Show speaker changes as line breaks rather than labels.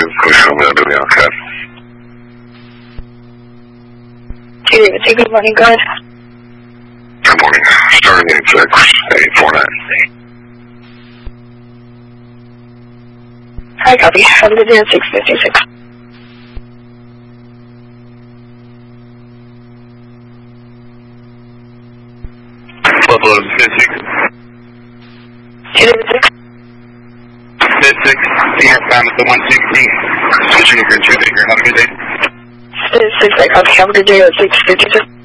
Please show me under the outside.
Good morning, guys.
Good morning. Starting 86849.
Hi, copy. Have a good day at 6:56.
Buffalo 56.
286.
56. Senior time at the 116. Switching over to 2 Have a good day.
6, copy. Have a good day at 6:56.